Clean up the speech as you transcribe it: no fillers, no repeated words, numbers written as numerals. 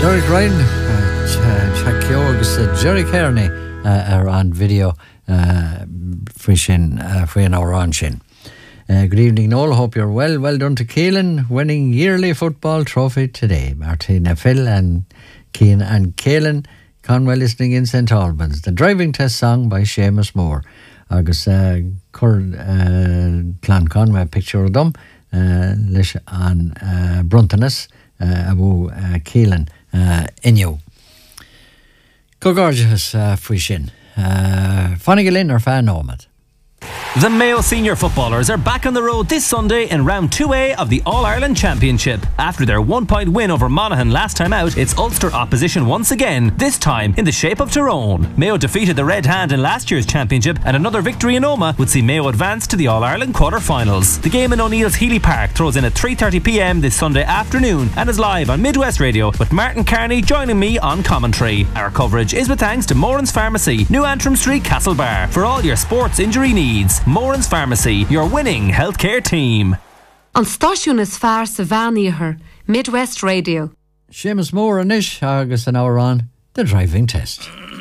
Derek Ryan, Jack Keogh, Jerry Kearney are on video for an hour on Shin. Good evening, Noel. Hope you're well. Well done to Keelan, winning yearly football trophy today. Martina Phil and Keane and Keelan Conway listening in St Albans. The driving test song by Seamus Moore. Agus Clan Conway picture of them. Lish an Bruntanas abu Keelan inniu. Go gorgeous fwishin. Fonnigilin or fan nomad. The Mayo senior footballers are back on the road this Sunday in round 2A of the All-Ireland Championship. After their 1-point win over Monaghan last time out, it's Ulster opposition once again, this time in the shape of Tyrone. Mayo defeated the Red Hand in last year's championship, and another victory in Omagh would see Mayo advance to the All-Ireland quarter-finals. The game in O'Neill's Healy Park throws in at 3:30pm this Sunday afternoon and is live on Midwest Radio, with Martin Carney joining me on commentary. Our coverage is with thanks to Moran's Pharmacy, New Antrim Street, Castlebar, for all your sports injury needs. Moran's Pharmacy, your winning healthcare team. On Stáisiún is fearr sa bhean Midwest Radio. Seamus Moore and Ish, agus an hour on the driving test.